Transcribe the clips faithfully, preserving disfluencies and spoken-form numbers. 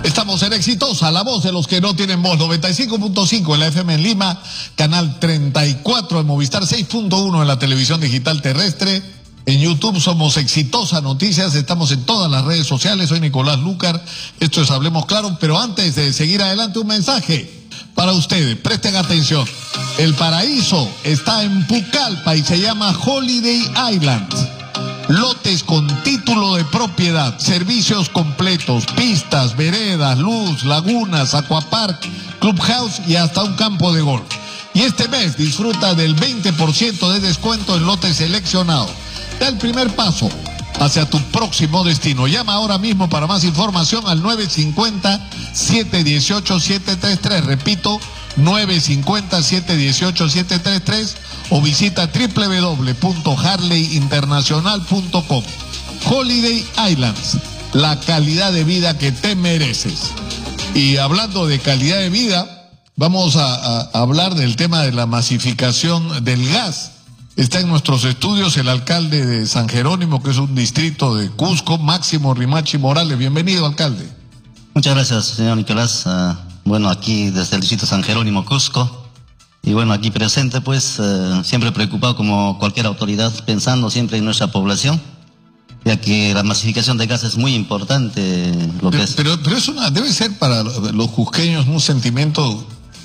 Estamos en Exitosa, la voz de los que no tienen voz, noventa y cinco punto cinco en la F M en Lima, canal treinta y cuatro en Movistar, seis punto uno en la televisión digital terrestre. En YouTube somos Exitosa Noticias, estamos en todas las redes sociales. Soy Nicolás Lucar, esto es Hablemos Claro, pero antes de seguir adelante, un mensaje para ustedes. Presten atención. El paraíso está en Pucallpa y se llama Holiday Island. Lotes con título de propiedad, servicios completos, pistas, veredas, luz, lagunas, aquapark, clubhouse y hasta un campo de golf. Y este mes disfruta del veinte por ciento de descuento en lotes seleccionados. Da el primer paso hacia tu próximo destino. Llama ahora mismo para más información al nueve cinco cero, siete uno ocho, siete tres tres. Repito, nueve cinco cero, siete uno ocho, siete tres tres o visita doble u doble u doble u punto harley internacional punto com. Holiday Islands, la calidad de vida que te mereces. Y hablando de calidad de vida, vamos a, a, a hablar del tema de la masificación del gas. Está en nuestros estudios el alcalde de San Jerónimo, que es un distrito de Cusco, Máximo Rimachi Morales. Bienvenido, alcalde. Muchas gracias, señor Nicolás. Uh, bueno, aquí desde el distrito San Jerónimo, Cusco. Y bueno, aquí presente, pues, uh, siempre preocupado como cualquier autoridad, pensando siempre en nuestra población, ya que la masificación de gas es muy importante. Lo pero, que es. pero, pero es una, debe ser para los cusqueños un sentimiento...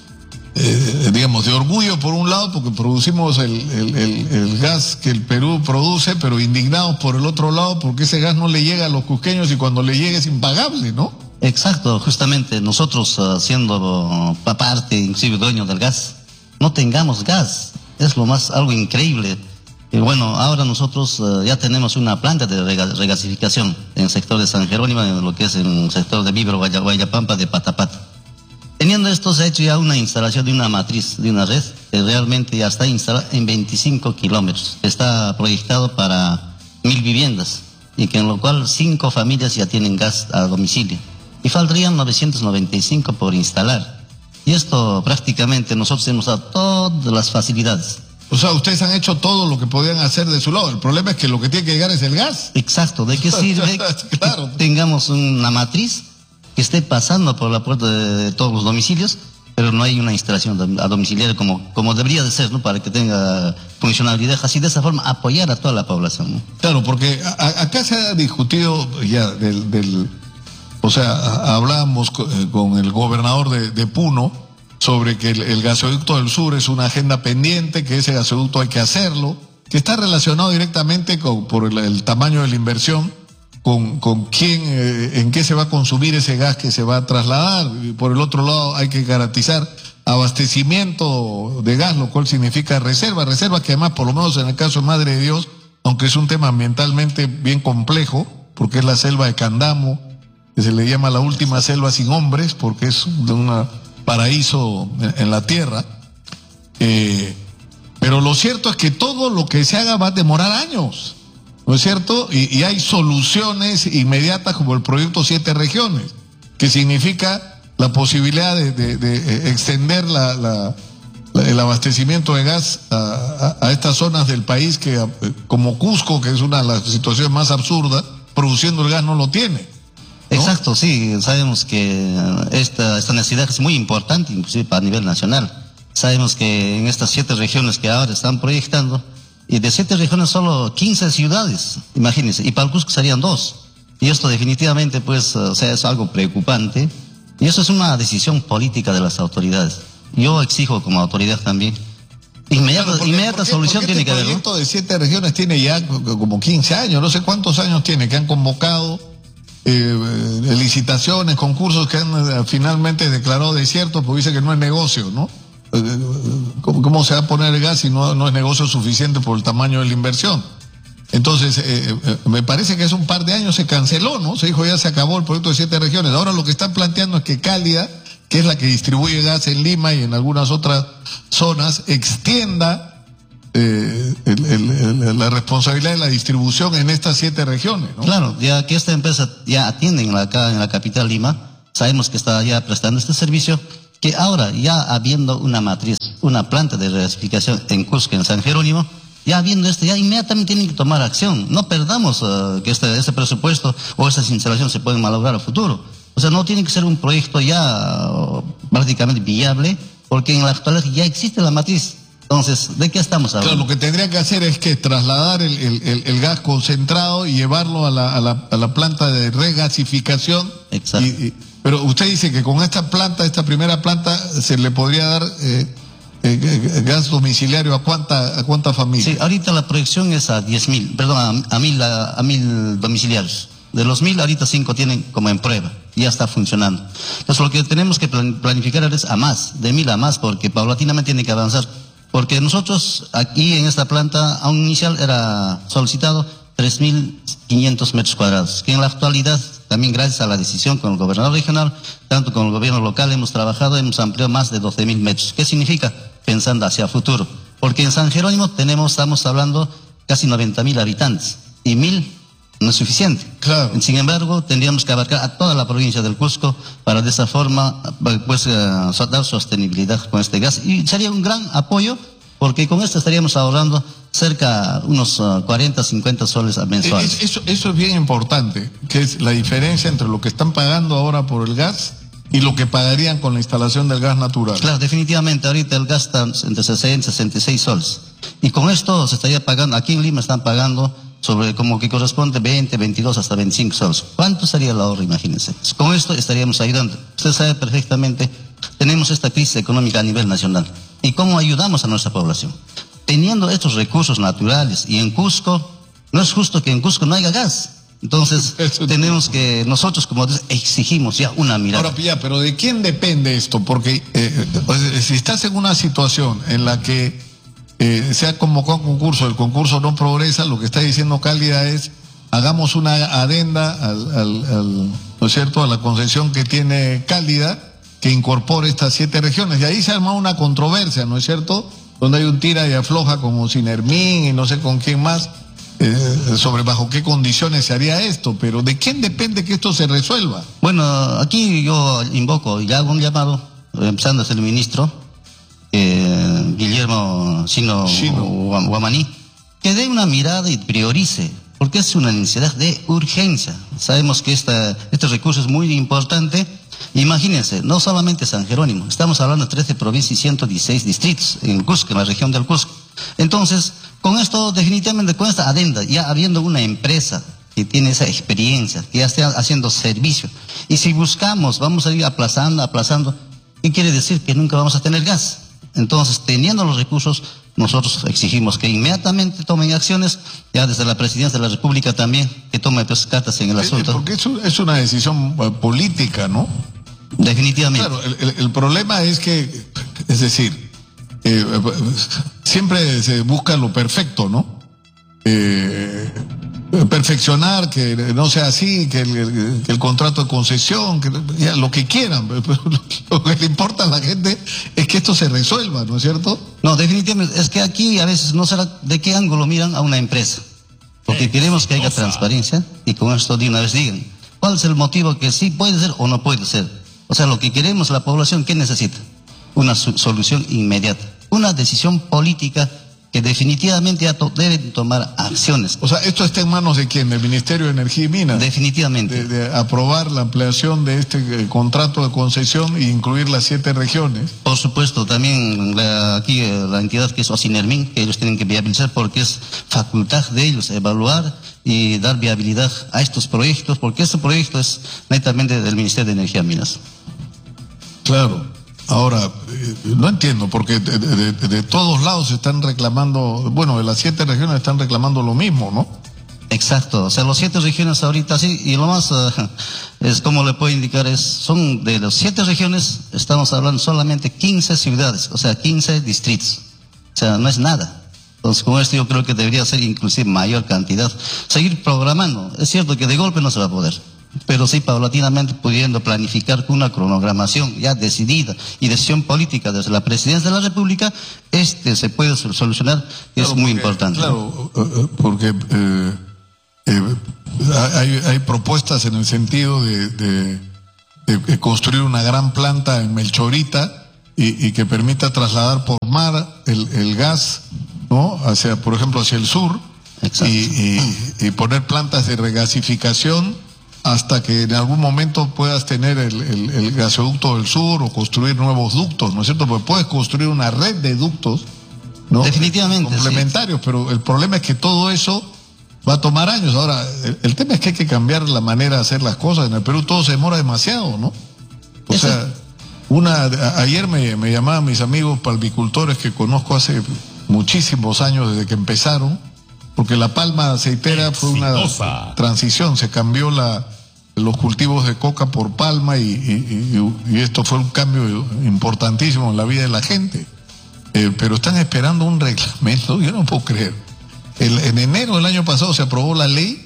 Eh, digamos, de orgullo por un lado, porque producimos el, el, el, el gas que el Perú produce, pero indignados por el otro lado, porque ese gas no le llega a los cusqueños y cuando le llega es impagable, ¿no? Exacto, justamente nosotros, uh, siendo parte, inclusive dueños del gas, no tengamos gas, es lo más, algo increíble. Y bueno, ahora nosotros uh, ya tenemos una planta de rega, regasificación en el sector de San Jerónimo, en lo que es en el sector de Vibro, Guaya, Guayapampa, de Patapata. Teniendo esto, se ha hecho ya una instalación de una matriz, de una red, que realmente ya está instalada en veinticinco kilómetros. Está proyectado para mil viviendas, y que en lo cual cinco familias ya tienen gas a domicilio. Y faltarían novecientos noventa y cinco por instalar. Y esto prácticamente nosotros hemos dado todas las facilidades. O sea, ustedes han hecho todo lo que podían hacer de su lado. El problema es que lo que tiene que llegar es el gas. Exacto. ¿De qué sirve claro. que tengamos una matriz que esté pasando por la puerta de, de todos los domicilios, pero no hay una instalación a domiciliaria como, como debería de ser, ¿no? Para que tenga funcionalidad, así de esa forma apoyar a toda la población, ¿no? Claro, porque a, acá se ha discutido ya del, del o sea, a, hablábamos con, eh, con el gobernador de, de Puno sobre que el, el gasoducto del sur es una agenda pendiente, que ese gasoducto hay que hacerlo, que está relacionado directamente con, por el, el tamaño de la inversión, Con, con quién, eh, en qué se va a consumir ese gas que se va a trasladar. Y por el otro lado hay que garantizar abastecimiento de gas, lo cual significa reserva, reserva que además, por lo menos en el caso de Madre de Dios, aunque es un tema ambientalmente bien complejo, porque es la selva de Candamo, que se le llama la última selva sin hombres, porque es un paraíso en, en la tierra, eh, pero lo cierto es que todo lo que se haga va a demorar años, ¿no es cierto? Y, y hay soluciones inmediatas como el proyecto Siete Regiones, que significa la posibilidad de, de, de extender la, la, la, el abastecimiento de gas a, a, a estas zonas del país que, como Cusco, que es una de las situaciones más absurdas, produciendo el gas no lo tiene, ¿no? Exacto, sí, sabemos que esta, esta necesidad es muy importante, inclusive a nivel nacional. Sabemos que en estas siete regiones que ahora están proyectando, y de siete regiones solo quince ciudades, imagínense, y para el Cusco serían dos. Y esto definitivamente, pues, o sea, es algo preocupante. Y eso es una decisión política de las autoridades. Yo exijo como autoridad también, inmediata, claro, porque, inmediata porque, solución porque tiene este que haber, ¿no? El proyecto de siete regiones tiene ya como quince años, no sé cuántos años tiene, que han convocado eh, licitaciones, concursos que han eh, finalmente declarado desiertos, porque dice que no es negocio, ¿no? ¿Cómo, ¿Cómo se va a poner el gas si no, no es negocio suficiente por el tamaño de la inversión? Entonces, eh, eh, me parece que hace un par de años se canceló, ¿no? Se dijo ya se acabó el proyecto de siete regiones. Ahora lo que están planteando es que Cálida, que es la que distribuye gas en Lima y en algunas otras zonas, extienda eh, el, el, el, la responsabilidad de la distribución en estas siete regiones, ¿no? Claro, ya que esta empresa ya atiende en la, acá en la capital Lima, sabemos que está ya prestando este servicio, que ahora ya habiendo una matriz, una planta de regasificación en Cusco, en San Jerónimo, ya viendo esto, ya inmediatamente tienen que tomar acción. No perdamos uh, que este, este presupuesto o estas instalaciones se pueden malograr a futuro. O sea, no tiene que ser un proyecto ya uh, prácticamente viable, porque en la actualidad ya existe la matriz. Entonces, ¿de qué estamos hablando? Claro, lo que tendría que hacer es que trasladar el, el, el, el gas concentrado y llevarlo a la, a la, a la planta de regasificación. Exacto. Y, y, pero usted dice que con esta planta, esta primera planta, se le podría dar eh, eh, gas domiciliario a cuánta, a cuánta familia. Sí, ahorita la proyección es a diez mil, perdón, a, a mil, a, a mil domiciliarios. De los mil, ahorita cinco tienen como en prueba, ya está funcionando. Entonces, lo que tenemos que planificar es a más, de mil a más, porque paulatinamente tiene que avanzar. Porque nosotros aquí en esta planta, a un inicial era solicitado tres mil quinientos metros cuadrados, que en la actualidad, también gracias a la decisión con el gobernador regional, tanto con el gobierno local, hemos trabajado, hemos ampliado más de doce mil metros. ¿Qué significa? Pensando hacia futuro. Porque en San Jerónimo tenemos, estamos hablando, casi noventa mil habitantes, y mil no es suficiente. Claro. Sin embargo, tendríamos que abarcar a toda la provincia del Cusco para de esa forma pues, uh, dar sostenibilidad con este gas. Y sería un gran apoyo, porque con esto estaríamos ahorrando cerca unos uh, cuarenta, cincuenta soles mensuales. Eso, eso es bien importante, que es la diferencia entre lo que están pagando ahora por el gas y lo que pagarían con la instalación del gas natural. Claro, definitivamente, ahorita el gas está entre sesenta y sesenta y seis soles. Y con esto se estaría pagando, aquí en Lima están pagando sobre como que corresponde veinte, veintidós hasta veinticinco soles. ¿Cuánto sería el ahorro? Imagínense. Con esto estaríamos ayudando. Usted sabe perfectamente, tenemos esta crisis económica a nivel nacional. ¿Y cómo ayudamos a nuestra población? Teniendo estos recursos naturales, y en Cusco, no es justo que en Cusco no haya gas. Entonces, Eso tenemos que, nosotros como exigimos ya una mirada. Ahora, ya, pero ¿de quién depende esto? Porque eh, pues, si estás en una situación en la que Eh, se ha convocado un concurso, el concurso no progresa, lo que está diciendo Cálida es hagamos una adenda al, al, al, ¿no es cierto?, a la concesión que tiene Cálida, que incorpore estas siete regiones. Y ahí se ha armado una controversia, ¿no es cierto?, donde hay un tira y afloja como Sinermín y no sé con quién más, eh, sobre bajo qué condiciones se haría esto. Pero ¿de quién depende que esto se resuelva? Bueno, aquí yo invoco y hago un llamado, empezando desde el ministro, Eh, Guillermo Sino Guamaní, que dé una mirada y priorice, porque es una necesidad de urgencia. Sabemos que esta, este recurso es muy importante. Imagínense, no solamente San Jerónimo, estamos hablando de trece provincias y ciento dieciséis distritos en Cusco, en la región del Cusco. Entonces, con esto, definitivamente, con esta adenda, ya habiendo una empresa que tiene esa experiencia, que ya está haciendo servicio, y si buscamos, vamos a ir aplazando, aplazando, ¿qué quiere decir? Que nunca vamos a tener gas. Entonces, teniendo los recursos, nosotros exigimos que inmediatamente tomen acciones, ya desde la Presidencia de la República también, que tome pues, cartas en el asunto. Porque eso es una decisión política, ¿no? Definitivamente. Claro, el, el, el problema es que, es decir, eh, siempre se busca lo perfecto, ¿no? Eh, perfeccionar, que no sea así, que el, que el contrato de concesión, que ya, lo que quieran, pero lo que le importa a la gente es que esto se resuelva, ¿no es cierto? No, definitivamente, es que aquí a veces no será de qué ángulo miran a una empresa, porque eh, queremos que haya transparencia, y con esto de una vez digan, ¿cuál es el motivo que sí puede ser o no puede ser? O sea, lo que queremos la población, ¿qué necesita? Una solución inmediata, una decisión política que definitivamente ya to deben tomar acciones. O sea, ¿esto está en manos de quién? ¿Del Ministerio de Energía y Minas? Definitivamente. De, de aprobar la ampliación de este eh, contrato de concesión e incluir las siete regiones. Por supuesto, también la, aquí eh, la entidad que es Osinermin, que ellos tienen que viabilizar, porque es facultad de ellos evaluar y dar viabilidad a estos proyectos, porque este proyecto es netamente del Ministerio de Energía y Minas. Claro. Ahora, eh, no entiendo, porque de, de, de, de todos lados están reclamando, bueno, de las siete regiones están reclamando lo mismo, ¿no? Exacto, o sea, los siete regiones ahorita sí, y lo más, uh, es como le puedo indicar, es, son de las siete regiones, estamos hablando solamente quince ciudades, o sea, quince distritos, o sea, no es nada. Entonces, con esto yo creo que debería ser inclusive mayor cantidad. Seguir programando, es cierto que de golpe no se va a poder, pero sí paulatinamente pudiendo planificar con una cronogramación ya decidida y decisión política desde la Presidencia de la República, este se puede solucionar, que claro, es muy porque, importante. Claro, porque eh, eh, hay, hay propuestas en el sentido de, de, de construir una gran planta en Melchorita y, y que permita trasladar por mar el, el gas, ¿no? Hacia, por ejemplo, hacia el sur. Exacto. Y, y, y poner plantas de regasificación hasta que en algún momento puedas tener el, el, el gasoducto del sur o construir nuevos ductos, ¿no es cierto? Porque puedes construir una red de ductos, ¿no? Definitivamente, complementarios, sí. Pero el problema es que todo eso va a tomar años. Ahora, el, el tema es que hay que cambiar la manera de hacer las cosas. En el Perú todo se demora demasiado, ¿no? O Eso. sea, una, a, ayer me, me llamaban mis amigos palmicultores que conozco hace muchísimos años desde que empezaron, porque la palma aceitera fue una Exitosa. transición, se cambió la, los cultivos de coca por palma y, y, y, y esto fue un cambio importantísimo en la vida de la gente. Eh, pero están esperando un reglamento, yo no puedo creer. El, en enero del año pasado se aprobó la ley,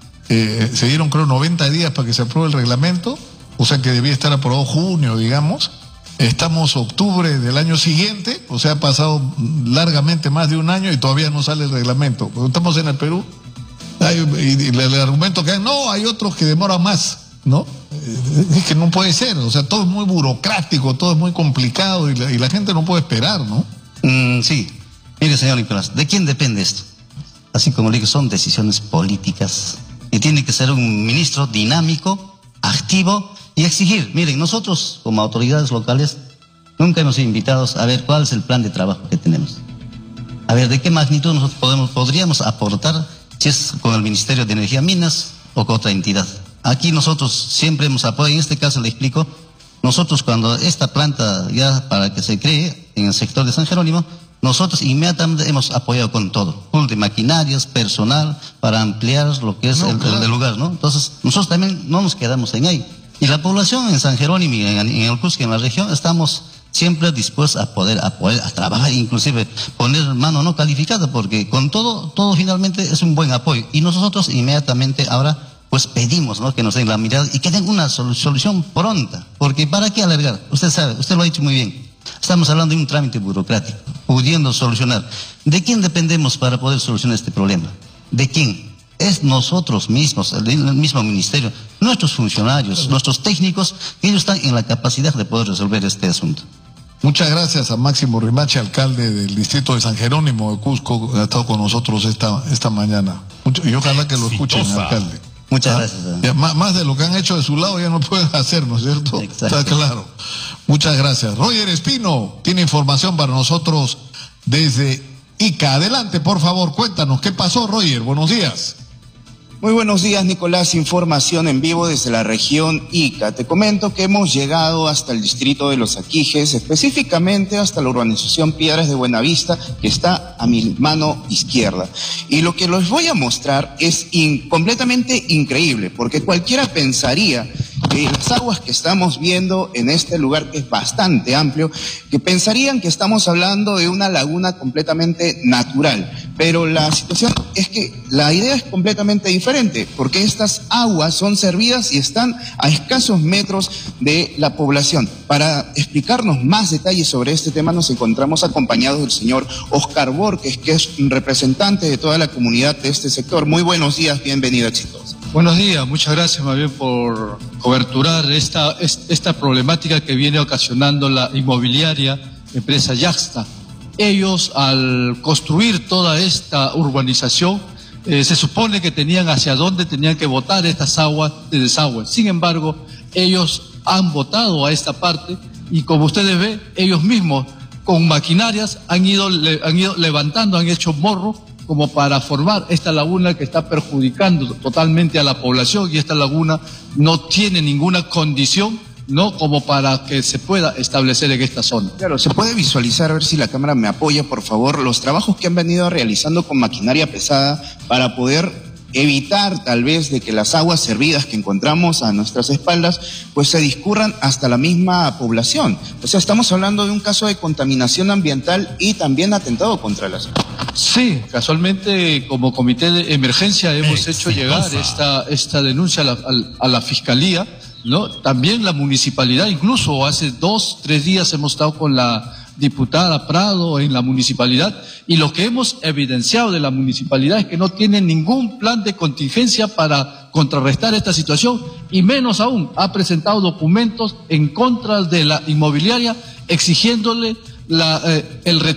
eh, se dieron creo noventa días para que se apruebe el reglamento, o sea que debía estar aprobado junio, digamos. Estamos octubre del año siguiente, o sea, ha pasado largamente más de un año y todavía no sale el reglamento. Estamos en el Perú, hay, y, y el argumento que hay, no, hay otros que demoran más, ¿no? Es que no puede ser, o sea, todo es muy burocrático, todo es muy complicado y la, y la gente no puede esperar, ¿no? Mm, sí, mire señor Nicolás, ¿de quién depende esto? Así como le digo, son decisiones políticas y tiene que ser un ministro dinámico, activo y exigir. Miren, nosotros como autoridades locales nunca hemos sido invitados a ver cuál es el plan de trabajo que tenemos. A ver, ¿de qué magnitud nosotros podemos, podríamos aportar si es con el Ministerio de Energía y Minas o con otra entidad? Aquí nosotros siempre hemos apoyado, en este caso le explico, nosotros cuando esta planta ya para que se cree en el sector de San Jerónimo, nosotros inmediatamente hemos apoyado con todo, pool de maquinarias, personal, para ampliar lo que es no, el, claro. el, el lugar, ¿no? Entonces, nosotros también no nos quedamos en ahí. Y la población en San Jerónimo y en, en el Cusco, en la región, estamos siempre dispuestos a poder, a poder a trabajar, inclusive poner mano no calificada, porque con todo, todo finalmente es un buen apoyo. Y nosotros inmediatamente ahora, pues pedimos, ¿no?, que nos den la mirada y que den una solución pronta, porque ¿para qué alargar? Usted sabe, usted lo ha dicho muy bien. Estamos hablando de un trámite burocrático, pudiendo solucionar. ¿De quién dependemos para poder solucionar este problema? ¿De quién? Es nosotros mismos, el, el mismo ministerio, nuestros funcionarios, nuestros técnicos, que ellos están en la capacidad de poder resolver este asunto. Muchas gracias a Máximo Rimache, alcalde del distrito de San Jerónimo de Cusco, que ha estado con nosotros esta, esta mañana. Mucho, y ojalá que lo escuchen, alcalde. Muchas ¿Ah? gracias. Ya, más, más de lo que han hecho de su lado ya no pueden hacer, ¿no es cierto? Exacto. Está claro. Muchas gracias. Roger Espino tiene información para nosotros desde Ica. Adelante, por favor, cuéntanos qué pasó, Roger. Buenos días. Muy buenos días, Nicolás. Información en vivo desde la región Ica. Te comento que hemos llegado hasta el distrito de Los Aquijes, específicamente hasta la urbanización Piedras de Buenavista, que está a mi mano izquierda. Y lo que les voy a mostrar es in- completamente increíble, porque cualquiera pensaría que las aguas que estamos viendo en este lugar, que es bastante amplio, que pensarían que estamos hablando de una laguna completamente natural. Pero la situación es que la idea es completamente diferente, porque estas aguas son servidas y están a escasos metros de la población. Para explicarnos más detalles sobre este tema nos encontramos acompañados del señor Oscar Borges, que es un representante de toda la comunidad de este sector. Muy buenos días, bienvenido, Exitosa. Buenos días, muchas gracias más bien por coberturar esta, esta problemática que viene ocasionando la inmobiliaria empresa Yaxta. Ellos, al construir toda esta urbanización, eh, se supone que tenían hacia dónde tenían que botar estas aguas de desagüe. Sin embargo, ellos han botado a esta parte y, como ustedes ven, ellos mismos con maquinarias han ido, le, han ido levantando, han hecho morro como para formar esta laguna que está perjudicando totalmente a la población, y esta laguna no tiene ninguna condición, ¿no?, como para que se pueda establecer en esta zona. Claro, se puede visualizar, a ver si la cámara me apoya, por favor, los trabajos que han venido realizando con maquinaria pesada para poder evitar tal vez de que las aguas servidas que encontramos a nuestras espaldas pues se discurran hasta la misma población. O sea, estamos hablando de un caso de contaminación ambiental y también atentado contra la salud. Sí, casualmente como comité de emergencia hemos hecho llegar esta, esta denuncia a la, a, a la Fiscalía, ¿no? También la municipalidad, incluso hace dos, tres días hemos estado con la diputada Prado en la municipalidad, y lo que hemos evidenciado de la municipalidad es que no tiene ningún plan de contingencia para contrarrestar esta situación, y menos aún ha presentado documentos en contra de la inmobiliaria exigiéndole la, eh, el retorno